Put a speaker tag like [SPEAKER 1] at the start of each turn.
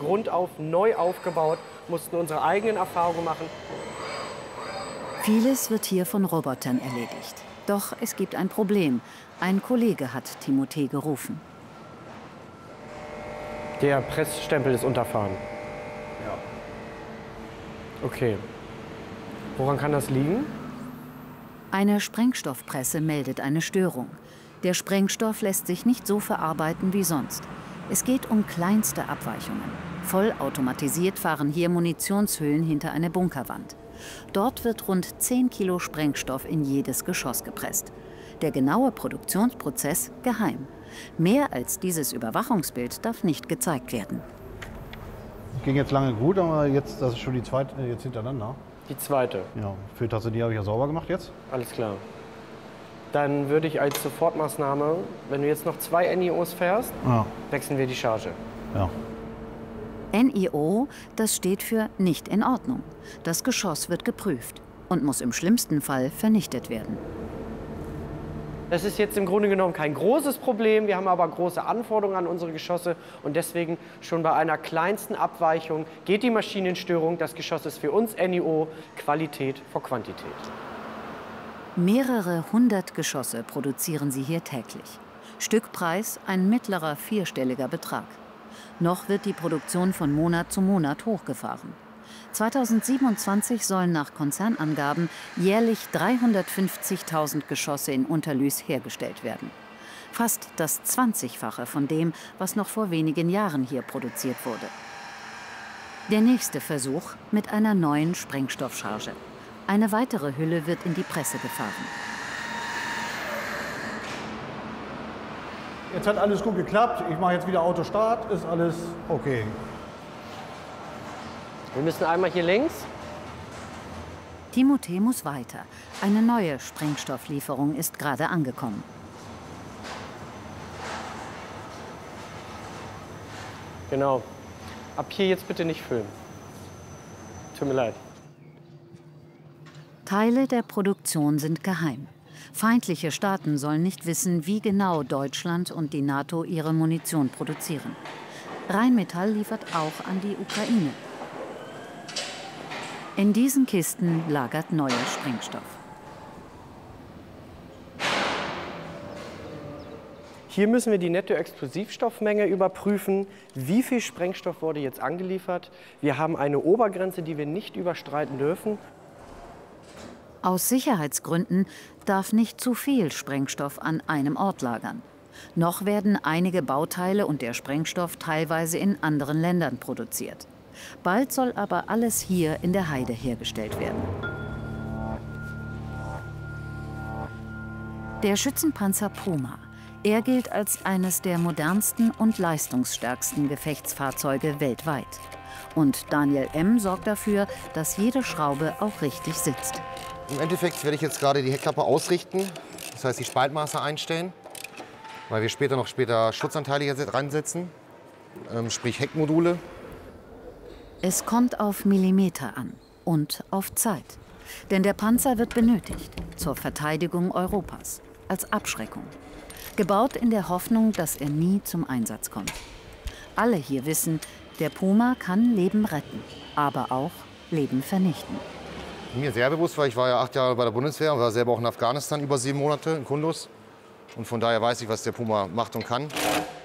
[SPEAKER 1] Grund auf neu aufgebaut, mussten unsere eigenen Erfahrungen machen.
[SPEAKER 2] Vieles wird hier von Robotern erledigt. Doch es gibt ein Problem. Ein Kollege hat Timothée gerufen.
[SPEAKER 1] Der Pressstempel ist unterfahren. Ja. Okay. Woran kann das liegen?
[SPEAKER 2] Eine Sprengstoffpresse meldet eine Störung. Der Sprengstoff lässt sich nicht so verarbeiten wie sonst. Es geht um kleinste Abweichungen. Vollautomatisiert fahren hier Munitionshüllen hinter eine Bunkerwand. Dort wird rund 10 Kilo Sprengstoff in jedes Geschoss gepresst. Der genaue Produktionsprozess geheim. Mehr als dieses Überwachungsbild darf nicht gezeigt werden.
[SPEAKER 3] Ging jetzt lange gut, aber jetzt, das ist schon die zweite jetzt hintereinander.
[SPEAKER 1] Die zweite.
[SPEAKER 3] Ja, Filtertasse, die habe ich ja sauber gemacht jetzt.
[SPEAKER 1] Alles klar. Dann würde ich als Sofortmaßnahme, wenn du jetzt noch 2 NIOs fährst, wechseln wir die Charge.
[SPEAKER 3] Ja.
[SPEAKER 2] NIO, das steht für nicht in Ordnung. Das Geschoss wird geprüft und muss im schlimmsten Fall vernichtet werden.
[SPEAKER 1] Das ist jetzt im Grunde genommen kein großes Problem. Wir haben aber große Anforderungen an unsere Geschosse. Und deswegen schon bei einer kleinsten Abweichung geht die Maschine in Störung. Das Geschoss ist für uns NIO Qualität vor Quantität.
[SPEAKER 2] Mehrere hundert Geschosse produzieren sie hier täglich. Stückpreis ein mittlerer vierstelliger Betrag. Noch wird die Produktion von Monat zu Monat hochgefahren. 2027 sollen nach Konzernangaben jährlich 350.000 Geschosse in Unterlüß hergestellt werden. Fast das 20-fache von dem, was noch vor wenigen Jahren hier produziert wurde. Der nächste Versuch mit einer neuen Sprengstoffcharge. Eine weitere Hülle wird in die Presse gefahren.
[SPEAKER 3] Jetzt hat alles gut geklappt. Ich mache jetzt wieder Autostart. Ist alles okay.
[SPEAKER 1] Wir müssen einmal hier links.
[SPEAKER 2] Timothée muss weiter. Eine neue Sprengstofflieferung ist gerade angekommen.
[SPEAKER 1] Genau. Ab hier jetzt bitte nicht filmen. Tut mir leid.
[SPEAKER 2] Teile der Produktion sind geheim. Feindliche Staaten sollen nicht wissen, wie genau Deutschland und die NATO ihre Munition produzieren. Rheinmetall liefert auch an die Ukraine. In diesen Kisten lagert neuer Sprengstoff.
[SPEAKER 1] Hier müssen wir die Nettoexplosivstoffmenge überprüfen. Wie viel Sprengstoff wurde jetzt angeliefert? Wir haben eine Obergrenze, die wir nicht überschreiten dürfen.
[SPEAKER 2] Aus Sicherheitsgründen darf nicht zu viel Sprengstoff an einem Ort lagern. Noch werden einige Bauteile und der Sprengstoff teilweise in anderen Ländern produziert. Bald soll aber alles hier in der Heide hergestellt werden. Der Schützenpanzer Puma. Er gilt als eines der modernsten und leistungsstärksten Gefechtsfahrzeuge weltweit. Und Daniel M. sorgt dafür, dass jede Schraube auch richtig sitzt.
[SPEAKER 4] Im Endeffekt werde ich jetzt gerade die Heckklappe ausrichten, das heißt die Spaltmaße einstellen, weil wir später noch Schutzanteile hier reinsetzen, sprich Heckmodule.
[SPEAKER 2] Es kommt auf Millimeter an und auf Zeit. Denn der Panzer wird benötigt zur Verteidigung Europas, als Abschreckung. Gebaut in der Hoffnung, dass er nie zum Einsatz kommt. Alle hier wissen, der Puma kann Leben retten, aber auch Leben vernichten.
[SPEAKER 4] Mir sehr bewusst, weil ich war ja 8 Jahre bei der Bundeswehr und war selber auch in Afghanistan über 7 Monate in Kunduz. Und von daher weiß ich, was der Puma macht und kann.